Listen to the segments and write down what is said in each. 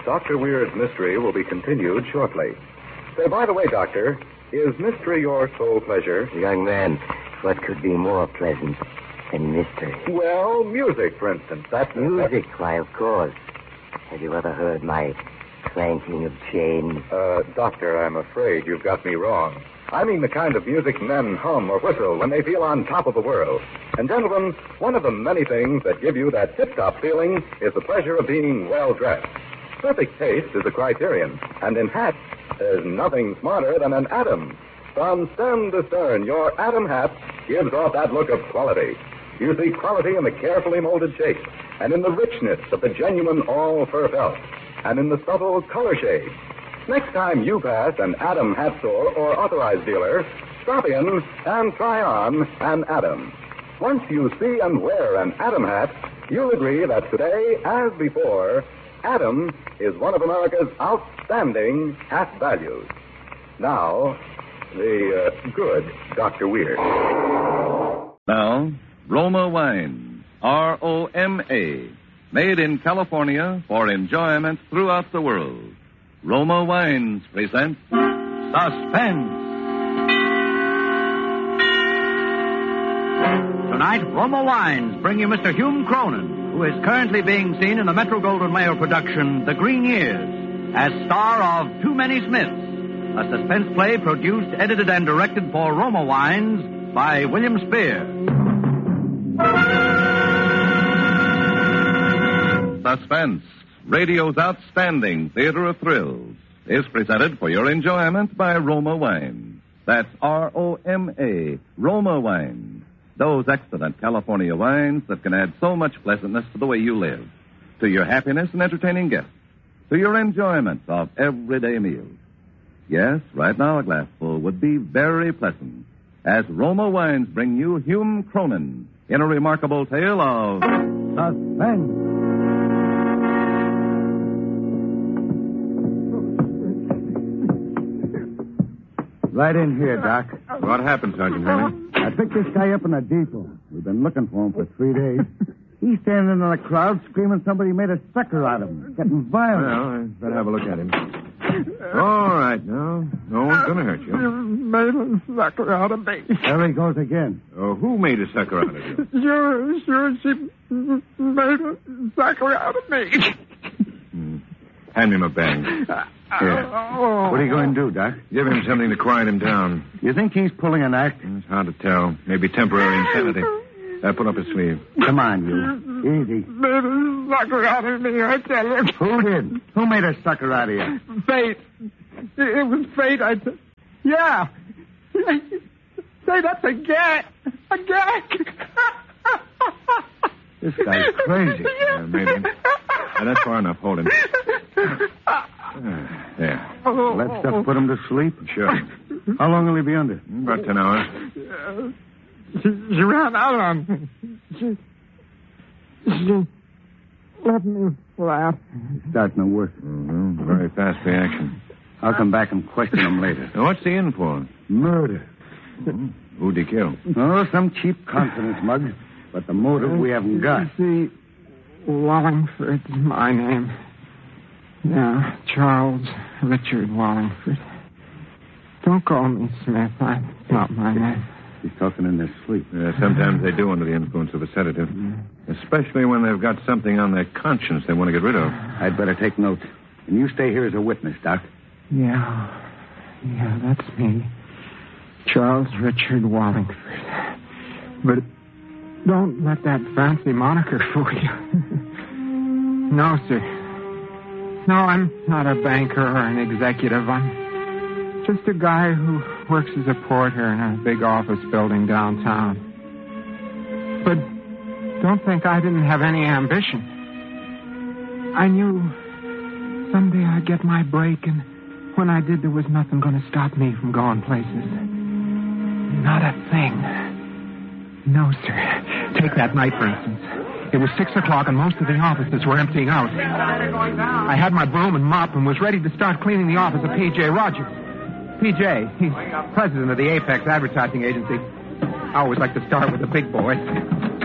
Dr. Weird's mystery will be continued shortly. Say, by the way, Doctor, is mystery your sole pleasure? Young man, what could be more pleasant than mystery? Well, music, for instance. Music? Why, of course. Have you ever heard my clanking of chains? Doctor, I'm afraid you've got me wrong. I mean the kind of music men hum or whistle when they feel on top of the world. And, gentlemen, one of the many things that give you that tip-top feeling is the pleasure of being well-dressed. Perfect taste is a criterion, and in hats, there's nothing smarter than an Adam. From stem to stern, your Adam hat gives off that look of quality. You see quality in the carefully molded shape, and in the richness of the genuine all-fur felt, and in the subtle color shades. Next time you pass an Adam hat store or authorized dealer, stop in and try on an Adam. Once you see and wear an Adam hat, you'll agree that today, as before, Adam is one of America's outstanding hat values. Now, the good Dr. Weir. Now, Roma Wines, R-O-M-A, made in California for enjoyment throughout the world. Roma Wines present Suspense. Tonight, Roma Wines bring you Mr. Hume Cronin, who is currently being seen in the Metro-Goldwyn-Mayer production, The Green Years, as star of Too Many Smiths, a suspense play produced, edited, and directed for Roma Wines by William Spear. Suspense, radio's outstanding theater of thrills, is presented for your enjoyment by Roma Wines. That's R-O-M-A, Roma Wines. Those excellent California wines that can add so much pleasantness to the way you live, to your happiness and entertaining guests, to your enjoyment of everyday meals. Yes, right now a glassful would be very pleasant, as Roma Wines bring you Hume Cronin in a remarkable tale of suspense. Right in here, Doc. What happened, Sergeant Henry? I picked this guy up in a depot. We've been looking for him for 3 days. He's standing in the crowd screaming somebody made a sucker out of him. Getting violent. Well, I better have a look at him. All right, now. No one's going to hurt you. Made a sucker out of me. There he goes again. Oh, who made a sucker out of you? Sure, she made a sucker out of me. Hand me my bang. Here. What are you going to do, Doc? Give him something to quiet him down. You think he's pulling an act? It's hard to tell. Maybe temporary insanity. Pull up his sleeve. Come on, you. Easy. Made a sucker out of me, I tell you. Who did? Who made a sucker out of you? Fate. It was fate, Yeah. Say, that's a gag. A gag. This guy's crazy. Maybe. That's far enough. Hold him. There. That stuff put him to sleep? Sure. How long will he be under? About 10 hours. She ran out on me. She let me flat. It's starting to work. Mm-hmm. Very fast reaction. I'll come back and question him later. Now, what's he in for? Murder. Who'd he kill? Oh, some cheap confidence mug. But the motive we haven't got. See, Wallingford's my name. Yeah, Charles Richard Wallingford. Don't call me Smith. That's not my name. He's talking in their sleep. Sometimes they do under the influence of a sedative. Especially when they've got something on their conscience they want to get rid of. I'd better take note. And you stay here as a witness, Doc. Yeah, that's me. Charles Richard Wallingford. But don't let that fancy moniker fool you. No, sir. No, I'm not a banker or an executive. I'm just a guy who works as a porter in a big office building downtown. But don't think I didn't have any ambition. I knew someday I'd get my break, and when I did, there was nothing going to stop me from going places. Not a thing. No, sir. Take that night, for instance. It was 6 o'clock, and most of the offices were emptying out. I had my broom and mop and was ready to start cleaning the office of P.J. Rogers. P.J., he's president of the Apex Advertising Agency. I always like to start with the big boys.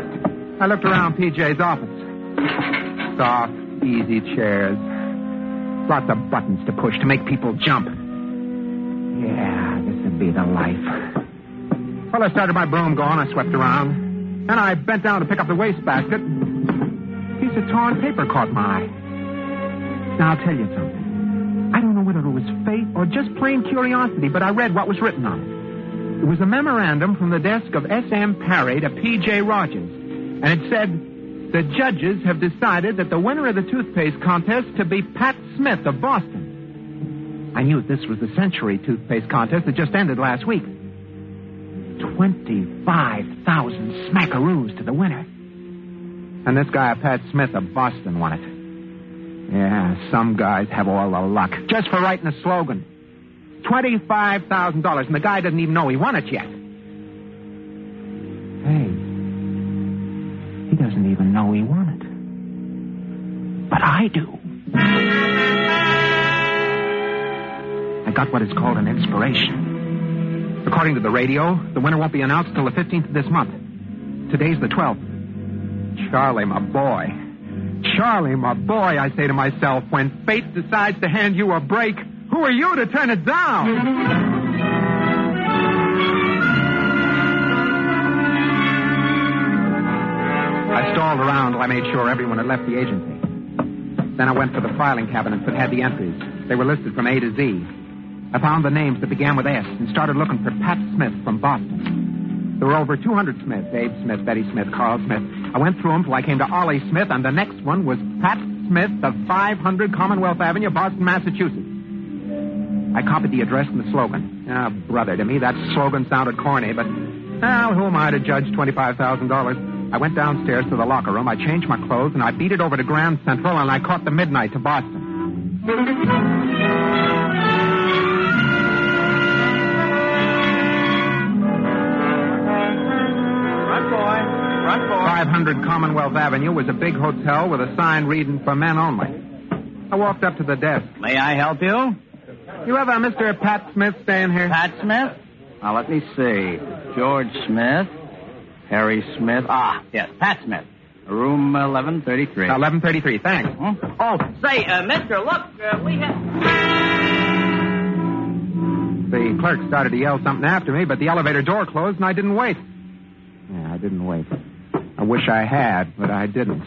I looked around P.J.'s office. Soft, easy chairs. Lots of buttons to push to make people jump. Yeah, this would be the life. Well, I started my broom going. I swept around. Then I bent down to pick up the wastebasket. A piece of torn paper caught my eye. Now, I'll tell you something. I don't know whether it was fate or just plain curiosity, but I read what was written on it. It was a memorandum from the desk of S.M. Parry to P.J. Rogers. And it said, the judges have decided that the winner of the toothpaste contest to be Pat Smith of Boston. I knew this was the Century toothpaste contest that just ended last week. 25,000 smackaroos to the winner. And this guy, Pat Smith of Boston, won it. Yeah, some guys have all the luck. Just for writing a slogan. $25,000, and the guy doesn't even know he won it yet. Hey, he doesn't even know he won it. But I do. I got what is called an inspiration. According to the radio, the winner won't be announced till the 15th of this month. Today's the 12th. Charlie, my boy. Charlie, my boy, I say to myself, when fate decides to hand you a break, who are you to turn it down? I stalled around till I made sure everyone had left the agency. Then I went for the filing cabinets that had the entries. They were listed from A to Z. I found the names that began with S and started looking for Pat Smith from Boston. There were over 200 Smiths, Abe Smith, Betty Smith, Carl Smith. I went through them till I came to Ollie Smith, and the next one was Pat Smith of 500 Commonwealth Avenue, Boston, Massachusetts. I copied the address and the slogan. Ah, brother, to me that slogan sounded corny, but, well, who am I to judge $25,000? I went downstairs to the locker room, I changed my clothes, and I beat it over to Grand Central, and I caught the midnight to Boston. Front boy. 500 Commonwealth Avenue was a big hotel with a sign reading for men only. I walked up to the desk. May I help you? You have a Mr. Pat Smith staying here? Pat Smith? Now, let me see. George Smith. Harry Smith. Ah, yes, Pat Smith. Room 1133. 1133, thanks. Oh, say, mister, look, we have... The clerk started to yell something after me, but the elevator door closed and I didn't wait. Yeah, I didn't wait. I wish I had, but I didn't.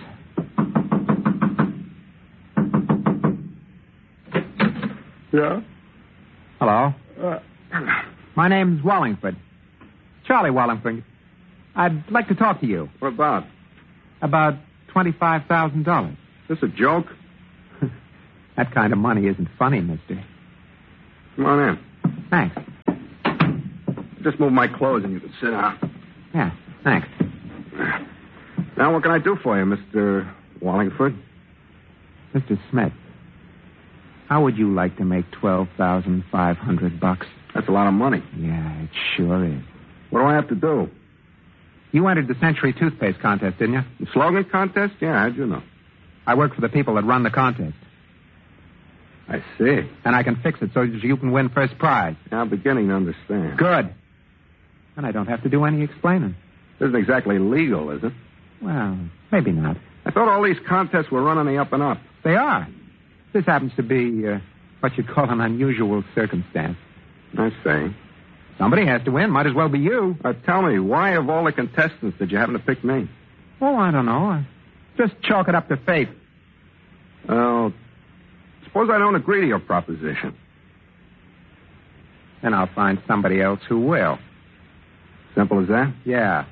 Yeah? Hello? My name's Wallingford. Charlie Wallingford. I'd like to talk to you. What about? About $25,000. Is this a joke? That kind of money isn't funny, mister. Come on in. Thanks. Just move my clothes and you can sit down. Yeah, thanks. Now, what can I do for you, Mr. Wallingford? Mr. Smith, how would you like to make $12,500? That's a lot of money. Yeah, it sure is. What do I have to do? You entered the Century toothpaste contest, didn't you? The slogan contest? Yeah, how'd you know? I work for the people that run the contest. I see. And I can fix it so you can win first prize. Now I'm beginning to understand. Good. And I don't have to do any explaining. This isn't exactly legal, is it? Well, maybe not. I thought all these contests were running the up and up. They are. This happens to be what you'd call an unusual circumstance. I see. Somebody has to win. Might as well be you. Tell me, why of all the contestants did you happen to pick me? Oh, I don't know. Just chalk it up to fate. Well, suppose I don't agree to your proposition. Then I'll find somebody else who will. Simple as that? Yeah.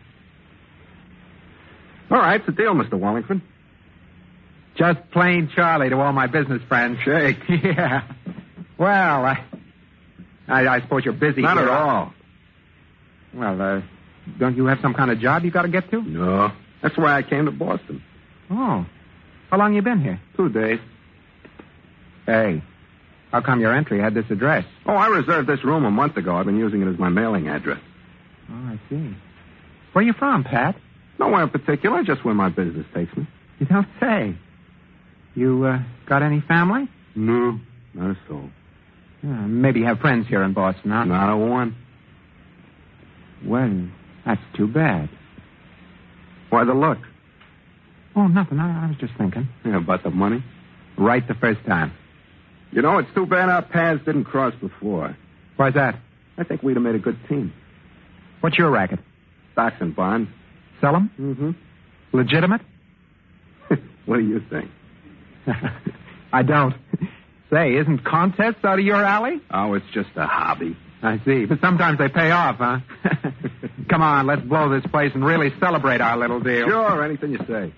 All right, it's a deal, Mr. Wallingford. Just plain Charlie to all my business friends. Shake. Yeah. Well, I suppose you're busy. Not here. at all. Well, don't you have some kind of job you got to get to? No. That's why I came to Boston. Oh. How long you been here? 2 days. Hey, how come your entry had this address? Oh, I reserved this room a month ago. I've been using it as my mailing address. Oh, I see. Where you from, Pat? Nowhere in particular, just where my business takes me. You don't say. You got any family? No, not a soul. Maybe you have friends here in Boston, huh? Not a one. Well, that's too bad. Why the look? Oh, nothing. I was just thinking. Yeah, about the money? Right the first time. You know, it's too bad our paths didn't cross before. Why's that? I think we'd have made a good team. What's your racket? Stocks and bonds. Sell 'em? Mm-hmm. Legitimate? What do you think? I don't. Say, isn't contests out of your alley? Oh, it's just a hobby. I see. But sometimes they pay off, huh? Come on, let's blow this place and really celebrate our little deal. Sure, anything you say.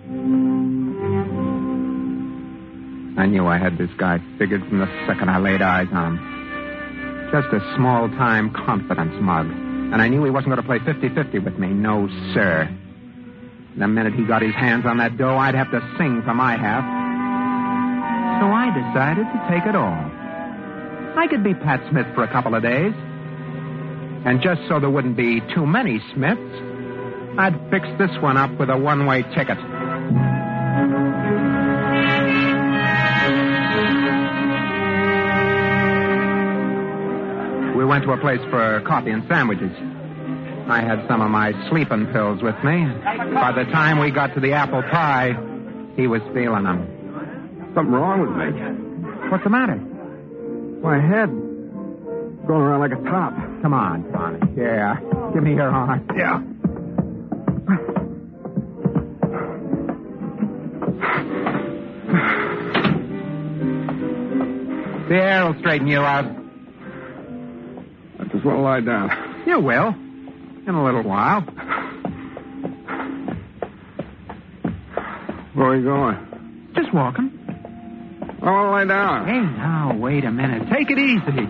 I knew I had this guy figured from the second I laid eyes on him. Just a small-time confidence mug. And I knew he wasn't going to play 50-50 with me. No, sir. The minute he got his hands on that dough, I'd have to sing for my half. So I decided to take it all. I could be Pat Smith for a couple of days. And just so there wouldn't be too many Smiths, I'd fix this one up with a one-way ticket. We went to a place for coffee and sandwiches. I had some of my sleeping pills with me. By the time we got to the apple pie, he was feeling them. Something wrong with me. What's the matter? My head going around like a top. Come on, Tony. Yeah. Give me your arm. Yeah. The air will straighten you out. I just want to lie down. You will. In a little while. Where are you going? Just walking. I want to lie down. Hey, now, wait a minute. Take it easy.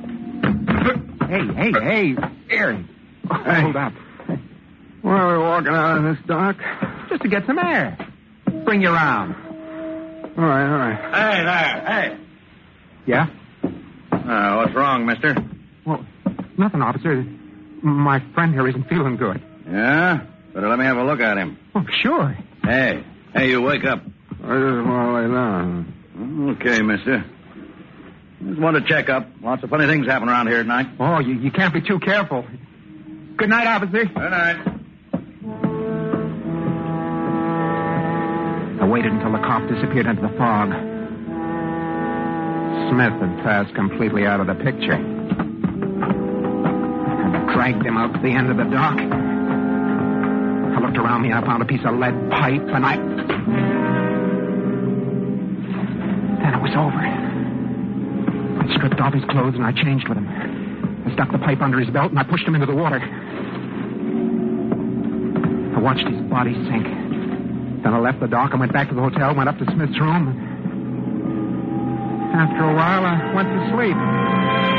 Hey. Here. Hold up. Why are we walking out in this dark? Just to get some air. Bring you around. All right. Hey there. Hey. Yeah? What's wrong, mister? Well, nothing, officer. My friend here isn't feeling good. Yeah? Better let me have a look at him. Oh, sure. Hey, you wake up. I just want to lay down. Okay, mister. Just want to check up. Lots of funny things happen around here at night. Oh, you can't be too careful. Good night, officer. Good night. I waited until the cop disappeared into the fog. Smith had passed completely out of the picture. I dragged him out to the end of the dock. I looked around me and I found a piece of lead pipe, and then it was over. I stripped off his clothes and I changed with him. I stuck the pipe under his belt and I pushed him into the water. I watched his body sink. Then I left the dock and went back to the hotel, went up to Smith's room. After a while, I went to sleep.